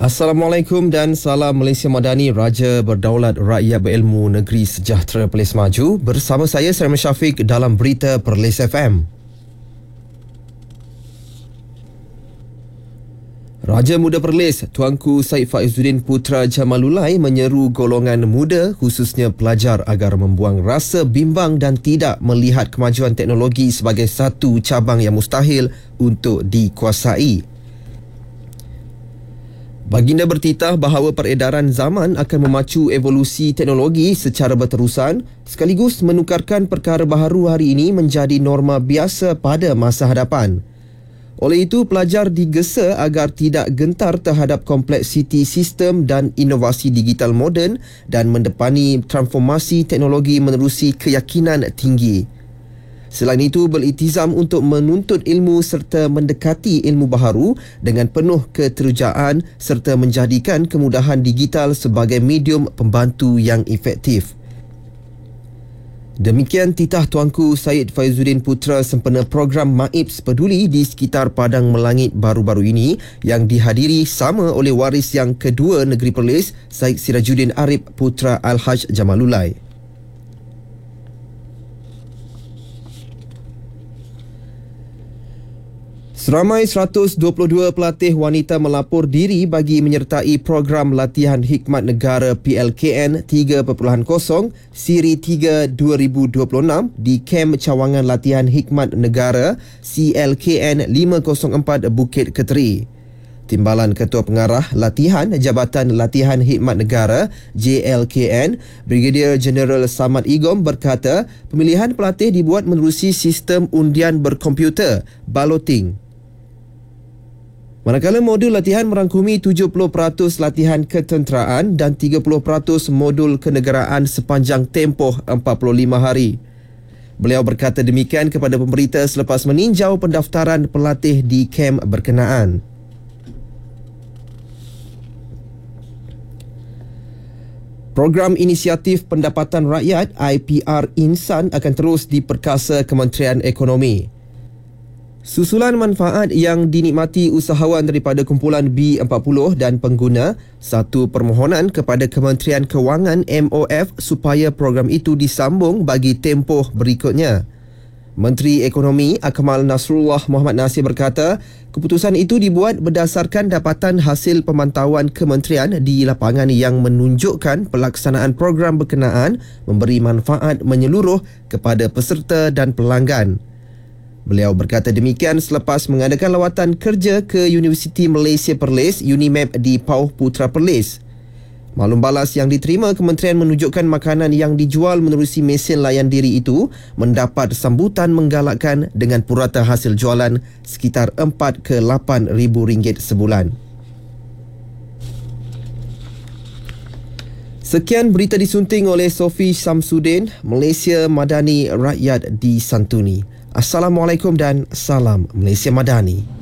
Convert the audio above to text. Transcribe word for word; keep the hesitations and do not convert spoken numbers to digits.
Assalamualaikum dan salam Malaysia Madani, Raja Berdaulat Rakyat Berilmu Negeri Sejahtera Perlis Maju. Bersama saya Saiman Syafiq dalam Berita Perlis F M. Raja Muda Perlis, Tuanku Syed Faizuddin Putra Jamalulai menyeru golongan muda khususnya pelajar agar membuang rasa bimbang dan tidak melihat kemajuan teknologi sebagai satu cabang yang mustahil untuk dikuasai. Baginda bertitah bahawa peredaran zaman akan memacu evolusi teknologi secara berterusan sekaligus menukarkan perkara baharu hari ini menjadi norma biasa pada masa hadapan. Oleh itu, pelajar digesa agar tidak gentar terhadap kompleksiti sistem dan inovasi digital moden dan mendepani transformasi teknologi menerusi keyakinan tinggi. Selain itu, beriltizam untuk menuntut ilmu serta mendekati ilmu baharu dengan penuh keterujaan serta menjadikan kemudahan digital sebagai medium pembantu yang efektif. Demikian titah Tuanku Syed Faizuddin Putra sempena program Maibs Peduli di sekitar Padang Melangit baru-baru ini yang dihadiri sama oleh waris yang kedua Negeri Perlis, Syed Sirajuddin Arif Putra Al-Haj Jamalulai. Seramai seratus dua puluh dua pelatih wanita melapor diri bagi menyertai program latihan Khidmat Negara P L K N tiga titik kosong Siri tiga dua ribu dua puluh enam di Kem Cawangan Latihan Khidmat Negara C L K N lima kosong empat Bukit Keteri. Timbalan Ketua Pengarah Latihan Jabatan Latihan Khidmat Negara J L K N, Brigadier Jeneral Samad Igom berkata, pemilihan pelatih dibuat menerusi sistem undian berkomputer, balloting. Manakala modul latihan merangkumi tujuh puluh peratus latihan ketenteraan dan tiga puluh peratus modul kenegaraan sepanjang tempoh empat puluh lima hari. Beliau berkata demikian kepada pemberita selepas meninjau pendaftaran pelatih di kem berkenaan. Program Inisiatif Pendapatan Rakyat I P R Insan akan terus diperkasa Kementerian Ekonomi. Susulan manfaat yang dinikmati usahawan daripada kumpulan B empat puluh dan pengguna, satu permohonan kepada Kementerian Kewangan M O F supaya program itu disambung bagi tempoh berikutnya. Menteri Ekonomi Akmal Nasrullah Muhammad Nasir berkata, keputusan itu dibuat berdasarkan dapatan hasil pemantauan kementerian di lapangan yang menunjukkan pelaksanaan program berkenaan memberi manfaat menyeluruh kepada peserta dan pelanggan. Beliau berkata demikian selepas mengadakan lawatan kerja ke Universiti Malaysia Perlis, UNIMAP di Pauh Putra Perlis. Maklum balas yang diterima kementerian menunjukkan makanan yang dijual menerusi mesin layan diri itu mendapat sambutan menggalakkan dengan purata hasil jualan sekitar empat ke lapan ribu ringgit sebulan. Sekian berita disunting oleh Sofi Samsudin, Malaysia Madani Rakyat disantuni. Assalamualaikum dan salam Malaysia Madani.